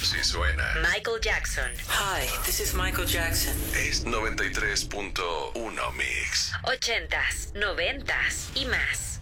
Si suena. Michael Jackson. Hi, this is Michael Jackson. Es 93.1 Mix. 80s, 90s y más.